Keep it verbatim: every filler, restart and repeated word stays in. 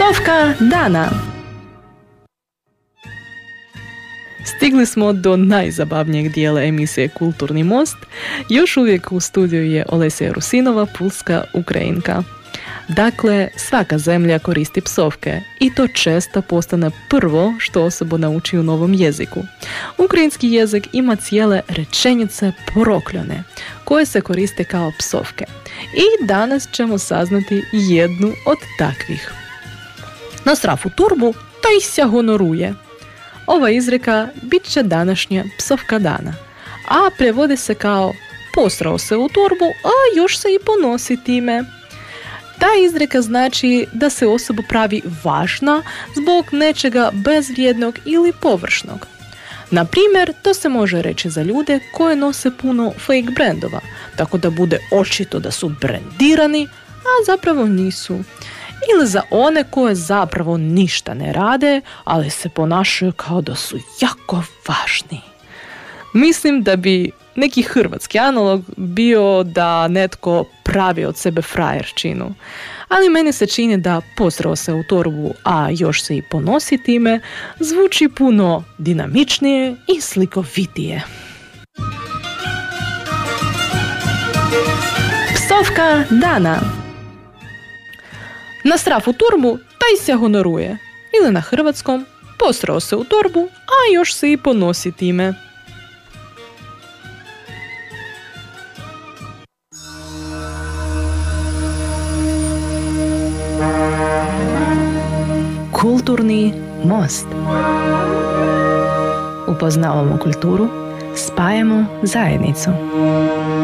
Psovka dana. Stigli smo do najzabavnijeg dijela emisije Kulturni most. Još uvijek u studiju je Olesja Rusinova, pulska Ukrajinka. Dakle, svaka zemlja koristi psovke i to često postane prvo što osoba nauči u novom jeziku. Ukrajinski jezik ima cijele rečenice prokljone koje se koriste kao psovke. I danas ćemo saznati jednu od takvih. Na strafu turbu, taj se honoruje. Ova izreka bit će današnja psovka dana, a prevodi se kao posrao se u torbu, a još se i ponosi time. Ta izreka znači da se osoba pravi važna zbog nečega bezvrijednog ili površnog. Na primjer, to se može reći za ljude koje nose puno fake brandova, tako da bude očito da su brandirani, a zapravo nisu. Ili za one koje zapravo ništa ne rade, ali se ponašaju kao da su jako važni. Mislim da bi neki hrvatski analog bio da netko pravi od sebe frajerčinu. Ali meni se čini da posrao se u torbu, a još se i ponosi time, zvuči puno dinamičnije i slikovitije. Psovka dana. Na strafu turbu, taj se honoruje. Ili na hrvatskom, posrao se u torbu, a još se i ponosi time. Kulturni most. Upoznavamo kulturu, spajamo zajednicu.